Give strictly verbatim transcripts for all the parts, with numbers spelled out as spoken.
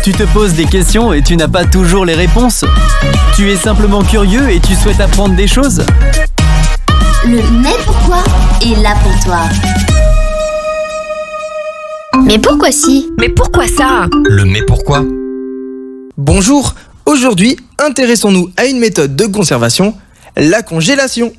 Tu te poses des questions et tu n'as pas toujours les réponses. Tu es simplement curieux et tu souhaites apprendre des choses. Le mais pourquoi est là pour toi. Mais pourquoi si? Mais pourquoi ça? Le mais pourquoi? Bonjour, aujourd'hui, intéressons-nous à une méthode de conservation, la congélation.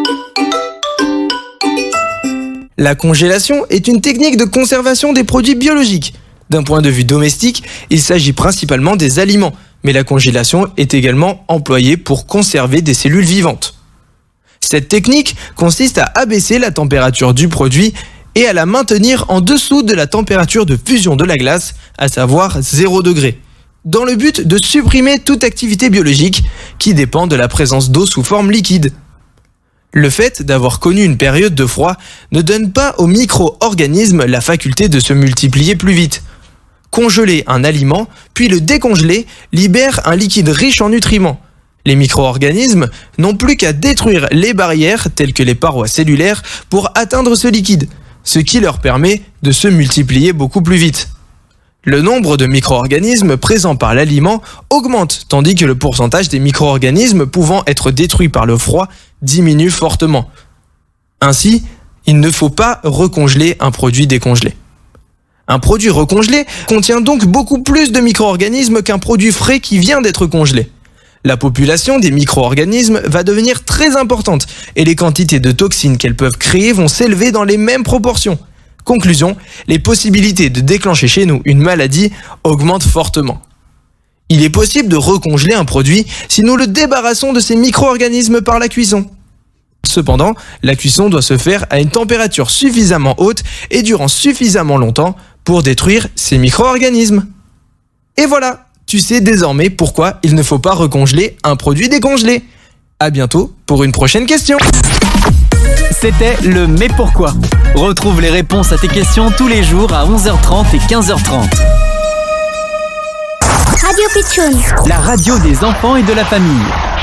La congélation est une technique de conservation des produits biologiques. D'un point de vue domestique, il s'agit principalement des aliments, mais la congélation est également employée pour conserver des cellules vivantes. Cette technique consiste à abaisser la température du produit et à la maintenir en dessous de la température de fusion de la glace, à savoir zéro degré, dans le but de supprimer toute activité biologique qui dépend de la présence d'eau sous forme liquide. Le fait d'avoir connu une période de froid ne donne pas aux micro-organismes la faculté de se multiplier plus vite. Congeler un aliment, puis le décongeler, libère un liquide riche en nutriments. Les micro-organismes n'ont plus qu'à détruire les barrières, telles que les parois cellulaires, pour atteindre ce liquide, ce qui leur permet de se multiplier beaucoup plus vite. Le nombre de micro-organismes présents par l'aliment augmente, tandis que le pourcentage des micro-organismes pouvant être détruits par le froid diminue fortement. Ainsi, il ne faut pas recongeler un produit décongelé. Un produit recongelé contient donc beaucoup plus de micro-organismes qu'un produit frais qui vient d'être congelé. La population des micro-organismes va devenir très importante et les quantités de toxines qu'elles peuvent créer vont s'élever dans les mêmes proportions. Conclusion, les possibilités de déclencher chez nous une maladie augmentent fortement. Il est possible de recongeler un produit si nous le débarrassons de ces micro-organismes par la cuisson. Cependant, la cuisson doit se faire à une température suffisamment haute et durant suffisamment longtemps pour détruire ces micro-organismes. Et voilà, tu sais désormais pourquoi il ne faut pas recongeler un produit décongelé. À bientôt pour une prochaine question. C'était le mais pourquoi. Retrouve les réponses à tes questions tous les jours à onze heures trente et quinze heures trente. Radio Pitchoun. La radio des enfants et de la famille.